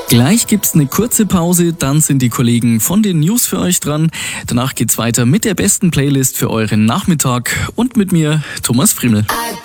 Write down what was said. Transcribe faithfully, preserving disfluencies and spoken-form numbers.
Gleich gibt's eine kurze Pause, dann sind die Kollegen von den News für euch dran. Danach geht's weiter mit der besten Playlist für euren Nachmittag und mit mir, Thomas Friemel.